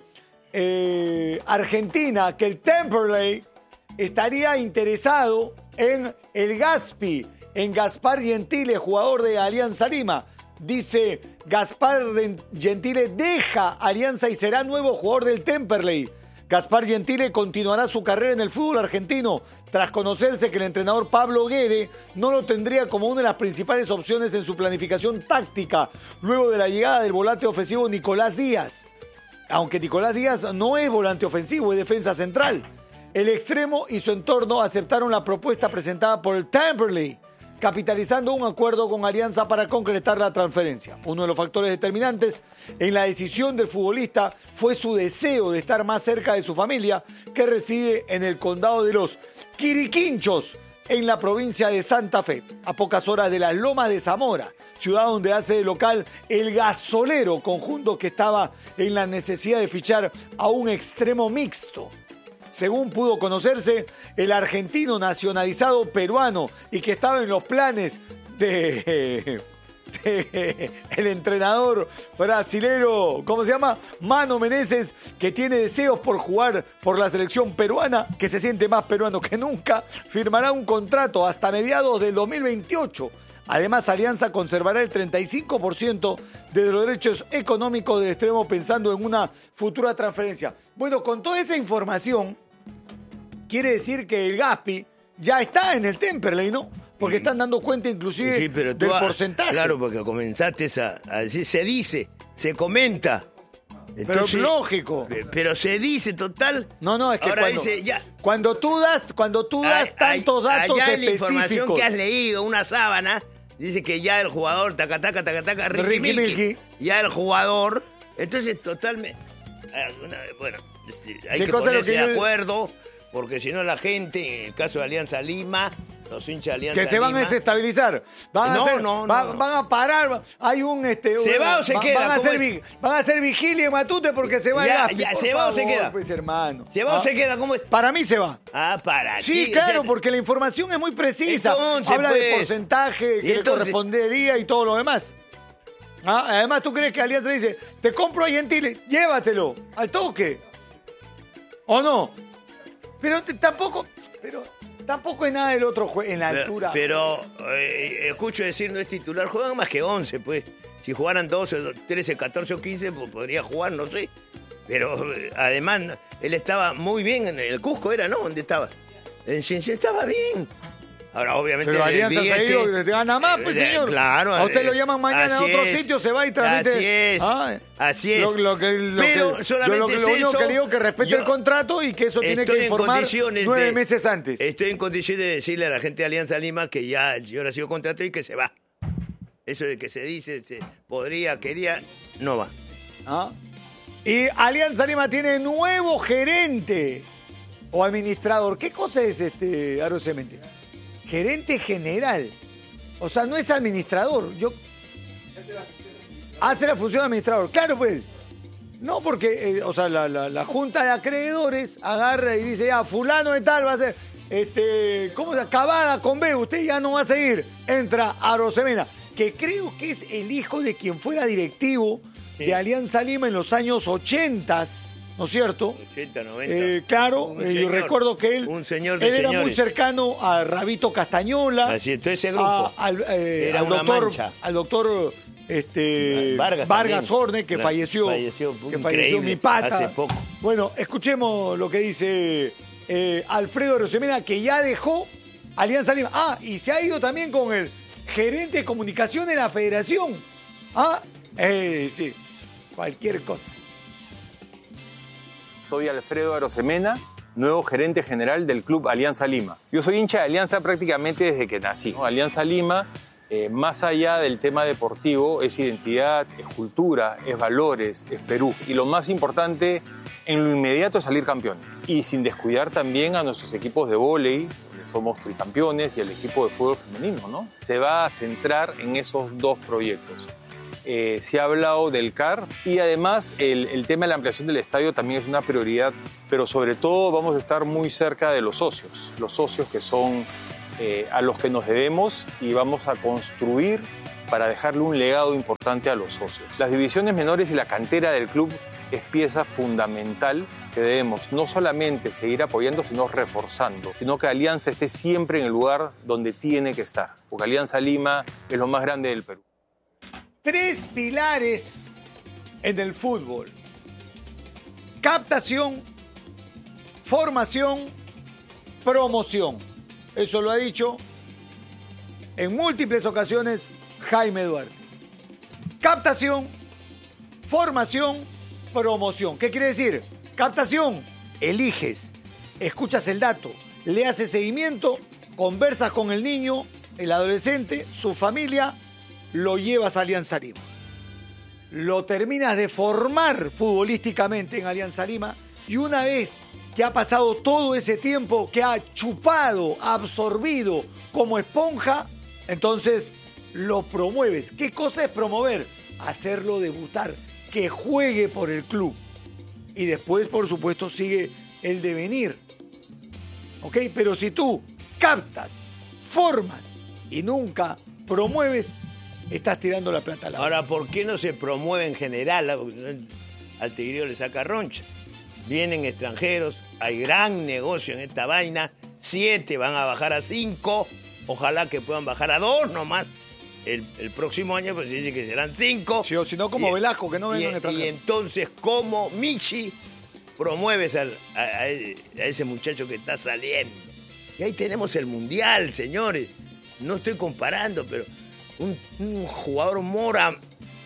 S1: Argentina que el Temperley estaría interesado en el Gaspi, en Gaspar Gentile, jugador de Alianza Lima. Dice, Gaspar Gentile deja Alianza y será nuevo jugador del Temperley. Gaspar Gentile continuará su carrera en el fútbol argentino tras conocerse que el entrenador Pablo Guede no lo tendría como una de las principales opciones en su planificación táctica luego de la llegada del volante ofensivo Nicolás Díaz. Aunque Nicolás Díaz no es volante ofensivo, es defensa central. El extremo y su entorno aceptaron la propuesta presentada por el Temperley, capitalizando un acuerdo con Alianza para concretar la transferencia. Uno de los factores determinantes en la decisión del futbolista fue su deseo de estar más cerca de su familia, que reside en el condado de los Quiriquinchos, en la provincia de Santa Fe, a pocas horas de las Lomas de Zamora, ciudad donde hace de local el Gasolero, conjunto que estaba en la necesidad de fichar a un extremo mixto. Según pudo conocerse, el argentino nacionalizado peruano y que estaba en los planes de el entrenador brasilero, ¿cómo se llama? Mano Menezes, que tiene deseos por jugar por la selección peruana, que se siente más peruano que nunca, firmará un contrato hasta mediados del 2028. Además, Alianza conservará el 35% de los derechos económicos del extremo pensando en una futura transferencia. Bueno, con toda esa información, quiere decir que el Gaspi ya está en el Temperley, ¿no? Porque están dando cuenta inclusive
S2: pero tú
S1: del porcentaje.
S2: Claro, porque comenzaste a decir, se dice, se comenta. Entonces,
S1: pero es lógico.
S2: Pero se dice, total.
S1: No, es que
S2: ahora
S1: cuando,
S2: dice, ya.
S1: cuando tú das tantos datos
S2: allá en la información
S1: específicos.
S2: que has leído, una sábana, dice que ya el jugador, taca, Ricky Milky, ya el jugador, entonces totalmente. Bueno, hay que ponerse de acuerdo, porque si no la gente, en el caso de Alianza Lima, los hinchas de Alianza
S1: que se van a desestabilizar. Van a parar. Hay un
S2: ¿se va o se queda?
S1: Van a hacer vigilia en Matute porque se va el Gaspi.
S2: ¿Se va o se queda?
S1: Pues, hermano.
S2: ¿Se va o se queda? ¿Cómo es?
S1: Para mí se va.
S2: Para
S1: sí,
S2: ti.
S1: claro, porque la información es muy precisa.
S2: Entonces,
S1: habla de porcentaje que le correspondería y todo lo demás. Además, ¿tú crees que Alianza le dice, te compro a Gentile, llévatelo, al toque? ¿O no? Pero tampoco es nada del otro en la altura.
S2: Pero escucho decir, no es titular, juegan más que 11, pues. Si jugaran 12, 13, 14 o 15, pues podría jugar, no sé. Pero además, él estaba muy bien en el Cusco, ¿era, no? ¿Dónde estaba? En Ciencia estaba bien. Ahora, obviamente...
S1: Pero Alianza se ha ido, gana más, pues, señor.
S2: Claro.
S1: A usted lo llaman mañana en otro sitio, se va y transmite...
S2: Así es.
S1: Lo único que le digo que respete el contrato y que eso tiene que informar 9 meses antes.
S2: Estoy en condiciones de decirle a la gente de Alianza Lima que ya el señor ha sido contratado y que se va. Eso de que se dice, quería, no va.
S1: Y Alianza Lima tiene nuevo gerente o administrador. ¿Qué cosa es Aro Cemente? Gerente general. O sea, no es administrador. Hace la función de administrador. Claro, pues. No, porque, la junta de acreedores agarra y dice, fulano de tal va a ser, ¿cómo se llama? Cavada con B, usted ya no va a seguir. Entra Arosemena, que creo que es el hijo de quien fuera directivo de Alianza Lima en los años 80, ¿no es cierto?
S2: 80, 90.
S1: Claro, yo recuerdo que él,
S2: un señor de
S1: él era
S2: señores.
S1: muy cercano a Rabito Castañola.
S2: Así, entonces ese grupo
S1: era
S2: una mancha.
S1: Al doctor Vargas Horne, que falleció mi pata.
S2: Hace poco.
S1: Bueno, escuchemos lo que dice Alfredo Arosemena, que ya dejó Alianza Lima. Y se ha ido también con el gerente de comunicación de la federación. Sí, cualquier cosa.
S4: Soy Alfredo Arosemena, nuevo gerente general del Club Alianza Lima. Yo soy hincha de Alianza prácticamente desde que nací, ¿no? Alianza Lima, más allá del tema deportivo, es identidad, es cultura, es valores, es Perú. Y lo más importante, en lo inmediato, es salir campeón. Y sin descuidar también a nuestros equipos de vóley, somos tricampeones, y el equipo de fútbol femenino, ¿no? Se va a centrar en esos dos proyectos. Se ha hablado del CAR y además el tema de la ampliación del estadio también es una prioridad, pero sobre todo vamos a estar muy cerca de los socios que son a los que nos debemos y vamos a construir para dejarle un legado importante a los socios. Las divisiones menores y la cantera del club es pieza fundamental que debemos no solamente seguir apoyando, sino reforzando, sino que Alianza esté siempre en el lugar donde tiene que estar, porque Alianza Lima es lo más grande del Perú.
S1: 3 pilares en el fútbol: captación, formación, promoción. Eso lo ha dicho en múltiples ocasiones Jaime Duarte. Captación, formación, promoción. ¿Qué quiere decir? Captación, eliges, escuchas el dato, le haces seguimiento, conversas con el niño, el adolescente, su familia, lo llevas a Alianza Lima. Lo terminas de formar futbolísticamente en Alianza Lima y una vez que ha pasado todo ese tiempo, que ha chupado, absorbido como esponja, entonces lo promueves. ¿Qué cosa es promover? Hacerlo debutar, que juegue por el club. Y después, por supuesto, sigue el devenir. ¿Ok? Pero si tú captas, formas y nunca promueves, estás tirando la plata al agua.
S2: Ahora, ¿por qué no se promueve en general? Al Tigrillo le saca roncha. Vienen extranjeros, hay gran negocio en esta vaina. 7 van a bajar a 5. Ojalá que puedan bajar a 2 nomás. El próximo año, pues se dice que serán 5.
S1: Sí, o si no, como Velasco, que no vengan extranjeros.
S2: Y entonces, ¿cómo Michi promueves a ese muchacho que está saliendo? Y ahí tenemos el Mundial, señores. No estoy comparando, pero un jugador Mora,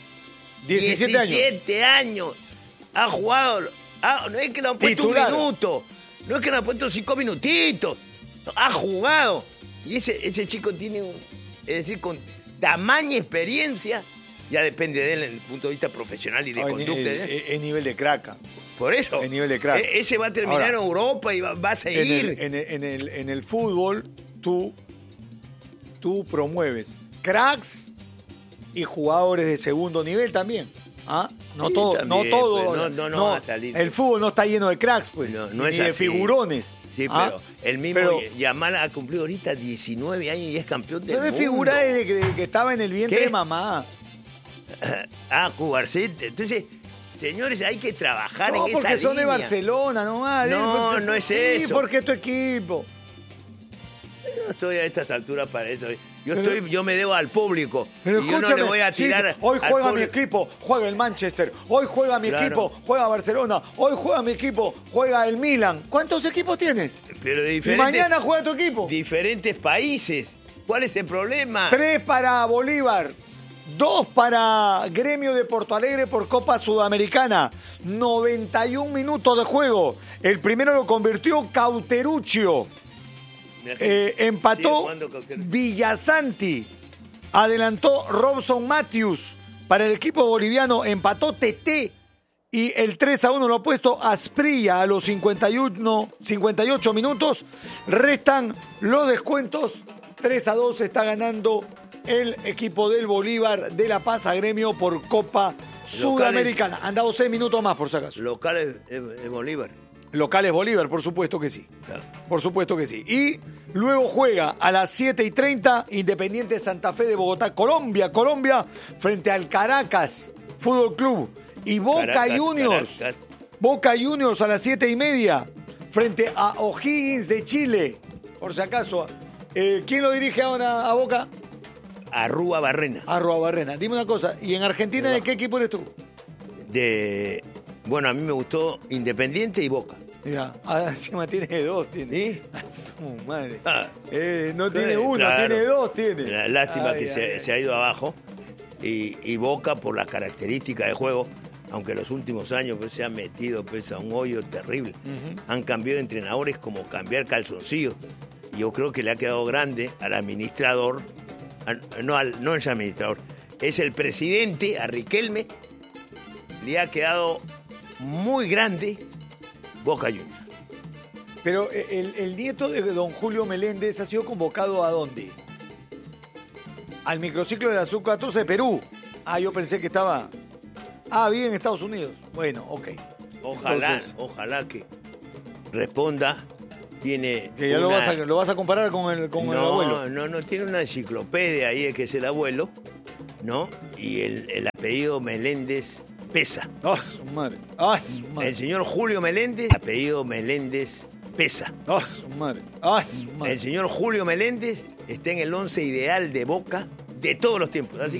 S2: 17 años, ha jugado, no es que le han puesto titular. Un minuto, no es que le han puesto 5 minutitos, ha jugado. Y ese chico tiene, es decir, con tamaña experiencia, ya depende de él en el punto de vista profesional y de conducta.
S1: Es nivel de crack.
S2: Por eso.
S1: Es nivel de crack.
S2: Ese va a terminar ahora, en Europa y va a seguir.
S1: En el fútbol, tú promueves cracks y jugadores de segundo nivel también. No
S2: sí,
S1: todo,
S2: también,
S1: no todo.
S2: Pues, no va a salir.
S1: El fútbol no está lleno de cracks, pues.
S2: No es
S1: ni de
S2: así.
S1: figurones.
S2: Sí, pero el mismo Yamal ha cumplido ahorita 19 años y es campeón del mundo.
S1: No es figura desde que estaba en el vientre de mamá.
S2: Cubarsete. Entonces, señores, hay que trabajar en esa línea.
S1: Porque son de Barcelona, nomás.
S2: No es eso.
S1: Sí, porque es tu equipo.
S2: Yo no estoy a estas alturas para eso. Yo me debo al público.
S1: Pero
S2: y yo no le voy a tirar.
S1: Sí. Hoy juega mi equipo, juega el Manchester. Hoy juega mi equipo, juega Barcelona. Hoy juega mi equipo, juega el Milan. ¿Cuántos equipos tienes?
S2: Pero de
S1: y mañana juega tu equipo.
S2: Diferentes países. ¿Cuál es el problema?
S1: 3 para Bolívar. 2 para Gremio de Porto Alegre por Copa Sudamericana. 91 minutos de juego. El primero lo convirtió Cauteruccio. Empató Villasanti. Adelantó Robson Matthews. Para el equipo boliviano empató Teté. Y el 3-1 lo ha puesto Asprilla a los 58 minutos. Restan los descuentos. 3-2 está ganando el equipo del Bolívar de La Paz a Gremio por Copa Sudamericana. Han dado 6 minutos más, por si acaso.
S2: Locales de Bolívar.
S1: Locales Bolívar, por supuesto que sí. Claro. Por supuesto que sí. Y luego juega a las 7:30 Independiente Santa Fe de Bogotá, Colombia, frente al Caracas Fútbol Club. Y Boca Juniors.
S2: Caracas.
S1: Boca Juniors a las 7:30 frente a O'Higgins de Chile. Por si acaso. ¿Quién lo dirige ahora a Boca?
S2: Arrua Barrena.
S1: Arrua Barrena. Dime una cosa. ¿Y en Argentina de qué equipo eres tú?
S2: Bueno, a mí me gustó Independiente y Boca.
S1: Mira, encima tiene dos, tiene.
S2: ¿Sí?
S1: Su madre. No tiene uno, claro. Tiene dos, tiene.
S2: Lástima que se ha ido abajo. Y Boca, por las características de juego, aunque en los últimos años pues, se han metido pues, a un hoyo terrible. Han cambiado de entrenadores como cambiar calzoncillos. Y yo creo que le ha quedado grande al administrador, no es administrador, es el presidente, a Riquelme, le ha quedado muy grande Boca Juniors.
S1: Pero el nieto de don Julio Meléndez ha sido convocado ¿a dónde? Al microciclo de la Sub-14 de Perú. Yo pensé que estaba... bien en Estados Unidos. Bueno, ok.
S2: Ojalá que responda. Tiene
S1: que ya lo vas a comparar con el abuelo.
S2: No, tiene una enciclopedia ahí, que es el abuelo, ¿no? Y el apellido Meléndez pesa.
S1: Su madre.
S2: El señor Julio Meléndez, apellido Meléndez pesa.
S1: Su madre.
S2: El señor Julio Meléndez está en el 11 ideal de Boca de todos los tiempos. Así